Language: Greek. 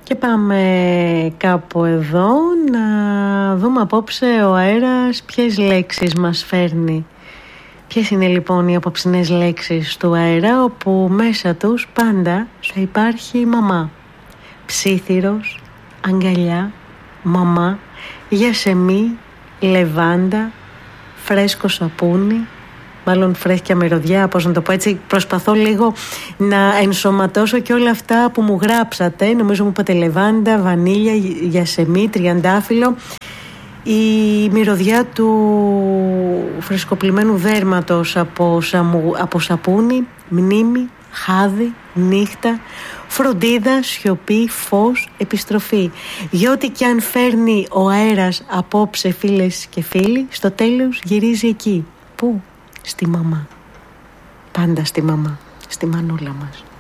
Και πάμε κάπου εδώ να δούμε απόψε ο αέρας ποιες λέξεις μας φέρνει. Ποιες είναι λοιπόν οι απόψινές λέξεις του αέρα, όπου μέσα τους πάντα θα υπάρχει μαμά. Ψίθυρος, αγκαλιά, μαμά, γιασεμί, λεβάντα, φρέσκο σαπούνι, μάλλον φρέσκια μυρωδιά, πώς να το πω έτσι. Προσπαθώ λίγο να ενσωματώσω και όλα αυτά που μου γράψατε. Νομίζω μου είπατε λεβάντα, βανίλια, γιασεμί, τριαντάφυλλο. Η μυρωδιά του φρεσκοπλημμένου δέρματος από σαπούνι, μνήμη, χάδι, νύχτα, φροντίδα, σιωπή, φως, επιστροφή. Για ό,τι και αν φέρνει ο αέρας απόψε, φίλες και φίλοι, στο τέλος γυρίζει εκεί. Πού? Στη μαμά. Πάντα στη μαμά, στη μανούλα μας.